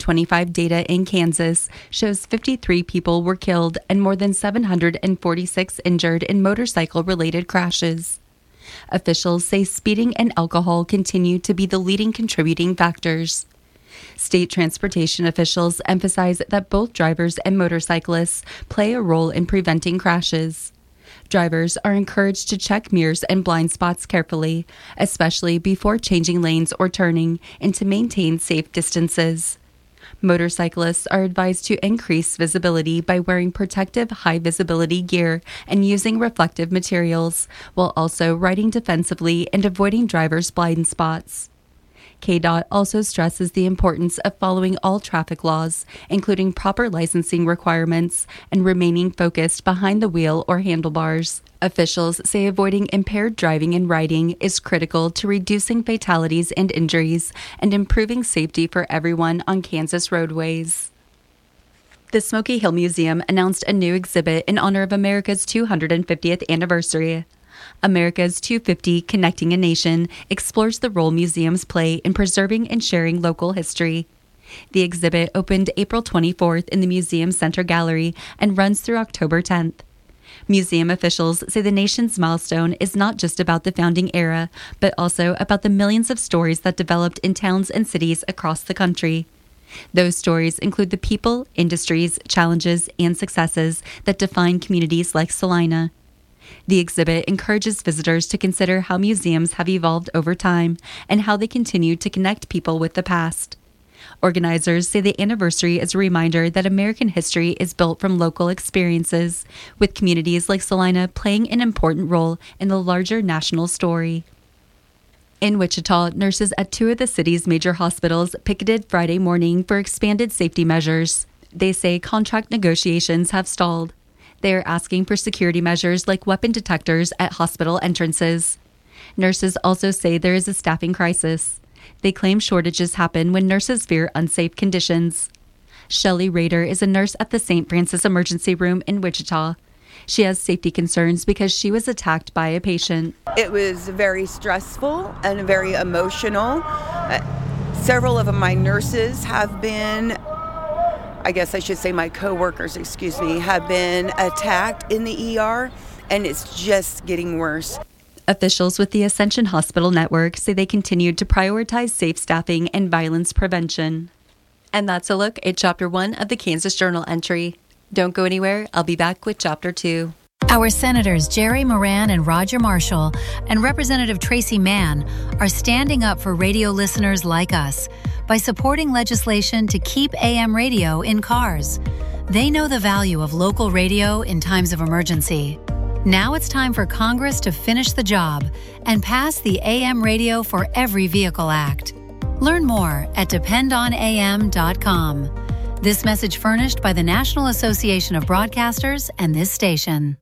2025 data in Kansas shows 53 people were killed and more than 746 injured in motorcycle-related crashes. Officials say speeding and alcohol continue to be the leading contributing factors. State transportation officials emphasize that both drivers and motorcyclists play a role in preventing crashes. Drivers are encouraged to check mirrors and blind spots carefully, especially before changing lanes or turning, and to maintain safe distances. Motorcyclists are advised to increase visibility by wearing protective high-visibility gear and using reflective materials, while also riding defensively and avoiding drivers' blind spots. KDOT also stresses the importance of following all traffic laws, including proper licensing requirements, and remaining focused behind the wheel or handlebars. Officials say avoiding impaired driving and riding is critical to reducing fatalities and injuries and improving safety for everyone on Kansas roadways. The Smoky Hill Museum announced a new exhibit in honor of America's 250th anniversary. America's 250 Connecting a Nation explores the role museums play in preserving and sharing local history. The exhibit opened April 24th in the Museum Center Gallery and runs through October 10th. Museum officials say the nation's milestone is not just about the founding era, but also about the millions of stories that developed in towns and cities across the country. Those stories include the people, industries, challenges, and successes that define communities like Salina. The exhibit encourages visitors to consider how museums have evolved over time and how they continue to connect people with the past. Organizers say the anniversary is a reminder that American history is built from local experiences, with communities like Salina playing an important role in the larger national story. In Wichita, nurses at two of the city's major hospitals picketed Friday morning for expanded safety measures. They say contract negotiations have stalled. They are asking for security measures like weapon detectors at hospital entrances. Nurses also say there is a staffing crisis. They claim shortages happen when nurses fear unsafe conditions. Shelley Rader is a nurse at the St. Francis Emergency Room in Wichita. She has safety concerns because she was attacked by a patient. It was very stressful and very emotional. Several of my nurses have been, I guess I should say my coworkers, have been attacked in the ER, and it's just getting worse. Officials with the Ascension Hospital Network say they continued to prioritize safe staffing and violence prevention. And that's a look at Chapter 1 of the Kansas Journal entry. Don't go anywhere. I'll be back with Chapter 2. Our Senators Jerry Moran and Roger Marshall and Representative Tracy Mann are standing up for radio listeners like us by supporting legislation to keep AM radio in cars. They know the value of local radio in times of emergency. Now it's time for Congress to finish the job and pass the AM Radio for Every Vehicle Act. Learn more at dependonam.com. This message furnished by the National Association of Broadcasters and this station.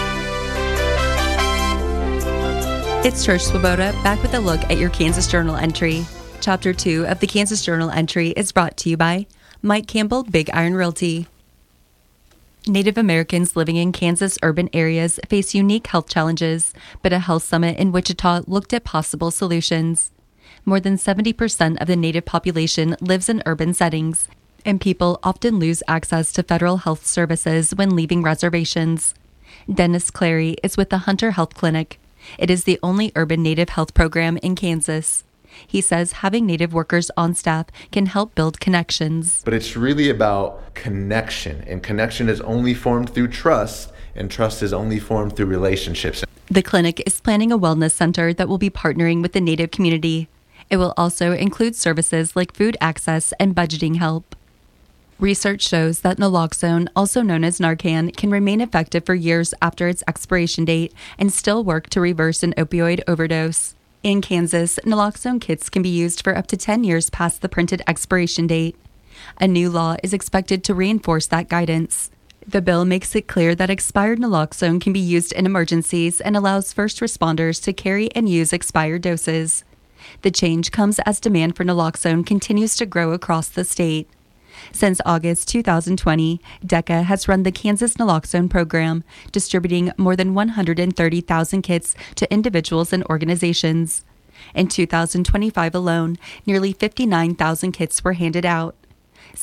It's Trish Swoboda back with a look at your Kansas Journal entry. Chapter 2 of the Kansas Journal entry is brought to you by Mike Campbell, Big Iron Realty. Native Americans living in Kansas urban areas face unique health challenges, but a health summit in Wichita looked at possible solutions. More than 70% of the Native population lives in urban settings, and people often lose access to federal health services when leaving reservations. Dennis Clary is with the Hunter Health Clinic. It is the only urban Native health program in Kansas. He says having Native workers on staff can help build connections. But it's really about connection, and connection is only formed through trust, and trust is only formed through relationships. The clinic is planning a wellness center that will be partnering with the Native community. It will also include services like food access and budgeting help. Research shows that naloxone, also known as Narcan, can remain effective for years after its expiration date and still work to reverse an opioid overdose. In Kansas, naloxone kits can be used for up to 10 years past the printed expiration date. A new law is expected to reinforce that guidance. The bill makes it clear that expired naloxone can be used in emergencies and allows first responders to carry and use expired doses. The change comes as demand for naloxone continues to grow across the state. Since August 2020, DECA has run the Kansas Naloxone program, distributing more than 130,000 kits to individuals and organizations. In 2025 alone, nearly 59,000 kits were handed out.